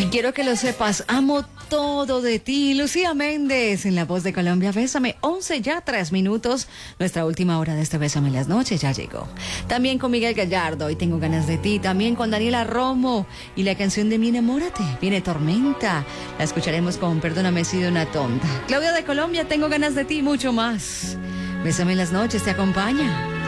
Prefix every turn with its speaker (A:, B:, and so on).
A: quiero que lo sepas, amo todo de ti. Lucía Méndez en La Voz de Colombia, Bésame. 11 ya, 3 minutos. Nuestra última hora de este Bésame en las noches ya llegó. También con Miguel Gallardo, y Tengo ganas de ti. También con Daniela Romo y la canción de Mi enamórate. Viene Tormenta. La escucharemos con Perdóname, he sido una tonta. Claudia de Colombia, Tengo ganas de ti, mucho más. Bésame en las noches, te acompaña.